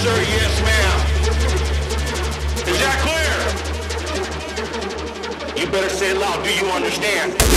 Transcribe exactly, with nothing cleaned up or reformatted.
sir. Yes, ma'am. Is that clear? You better say it loud. Do you understand?